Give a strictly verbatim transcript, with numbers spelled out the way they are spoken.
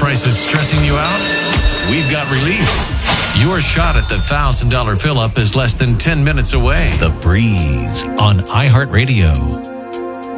prices stressing you out? We've got relief. Your shot at the one thousand dollars fill-up is less than ten minutes away. The Breeze on iHeartRadio.